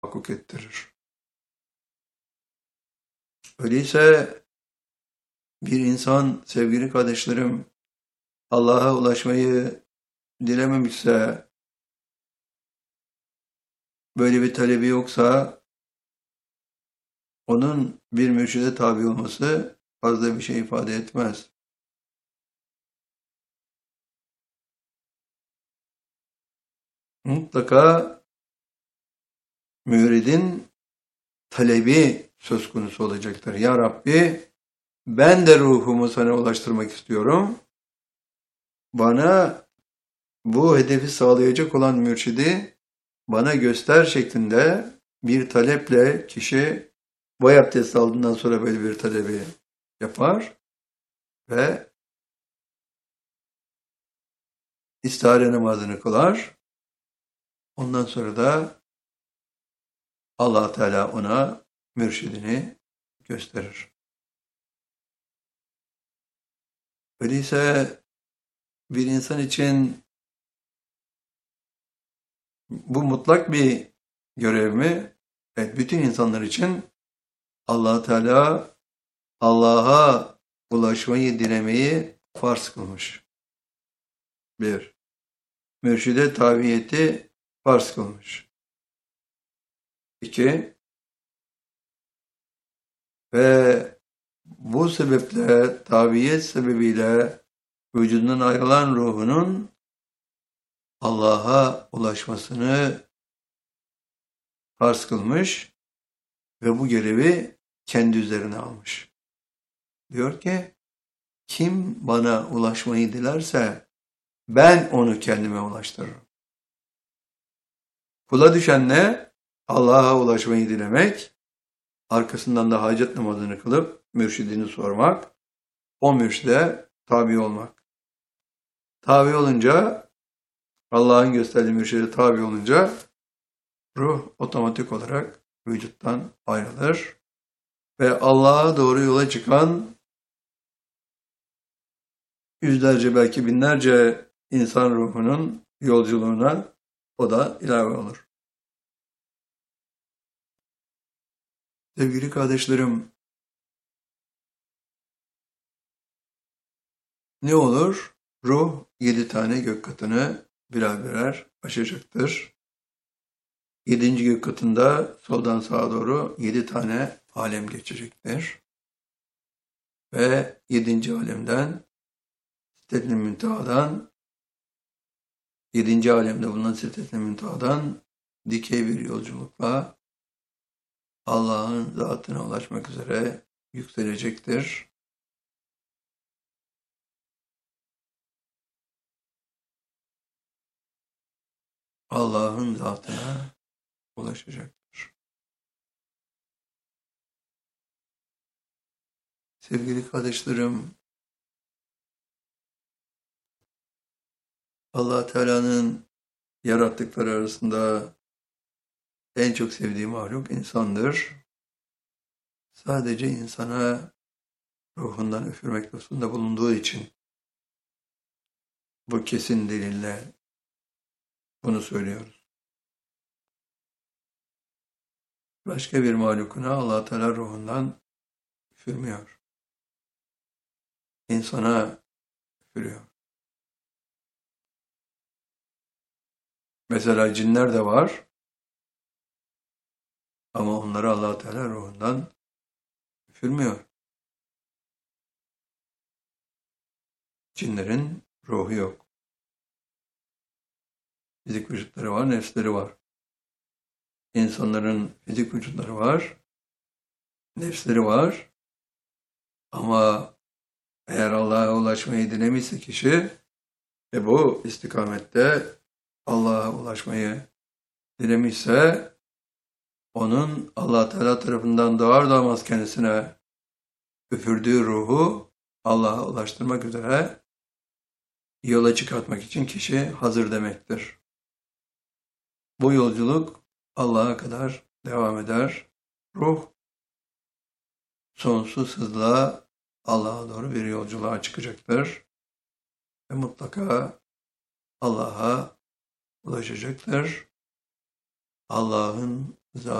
tahakkuk ettirir. Öyleyse bir insan sevgili kardeşlerim Allah'a ulaşmayı dilememişse, böyle bir talebi yoksa onun bir mürşide tabi olması fazla bir şey ifade etmez. Mutlaka müridin talebi söz konusu olacaktır. Ya Rabbi, ben de ruhumu sana ulaştırmak istiyorum. Bana bu hedefi sağlayacak olan mürşidi bana göster şeklinde bir taleple kişi bu abdest aldığından sonra böyle bir talebi yapar ve istihare namazını kılar. Ondan sonra da Allah Teala ona mürşidini gösterir. Öyleyse bir insan için bu mutlak bir görev mi? Evet, bütün insanlar için Allah Teala Allah'a ulaşmayı dilemeyi farz kılmış. Bir, mürşide tabiyeti farz kılmış. İki, ve bu sebeple, tabiyet sebebiyle vücudundan ayrılan ruhunun Allah'a ulaşmasını farz kılmış ve bu görevi kendi üzerine almış. Diyor ki, kim bana ulaşmayı dilerse ben onu kendime ulaştırırım. Kula düşen ne? Allah'a ulaşmayı dilemek, arkasından da hacet namazını kılıp mürşidini sormak, o mürşide tabi olmak. Tabi olunca, Allah'ın gösterdiği mürşide tabi olunca ruh otomatik olarak vücuttan ayrılır ve Allah'a doğru yola çıkan yüzlerce belki binlerce insan ruhunun yolculuğuna o da ilave olur. Sevgili kardeşlerim, ne olur? Ruh 7 tane gök katını birer birer aşacaktır. 7. gök katında soldan sağa doğru 7 tane alem geçecektir. Ve 7. alemden Sidret-i Münteha'dan 7. alemde bulunan Sidret-i Münteha'dan dikey bir yolculukla Allah'ın zatına ulaşmak üzere yükselecektir. Allah'ın zatına ulaşacaktır. Sevgili kardeşlerim, Allah Teala'nın yarattıkları arasında en çok sevdiği mahluk insandır. Sadece insana ruhundan üfürmek lütfunda bulunduğu için bu kesin delille bunu söylüyoruz. Başka bir mahlukuna Allah Teala ruhundan üfürmüyor. İnsana üfürüyor. Mesela cinler de var ama onları Allah Teala ruhundan üfürmüyor. Cinlerin ruhu yok. Fizik vücutları var, nefsleri var. İnsanların fizik vücutları var, nefsleri var. Ama eğer Allah'a ulaşmayı dilemişse kişi ve bu istikamette Allah'a ulaşmayı dilemişse onun Allah Teala tarafından doğar doğmaz kendisine üfürdüğü ruhu Allah'a ulaştırmak üzere yola çıkartmak için kişi hazır demektir. Bu yolculuk Allah'a kadar devam eder. Ruh sonsuz hızla Allah'a doğru bir yolculuğa çıkacaktır. Ve mutlaka Allah'a ulaşacaktır. Allah'ın Zaten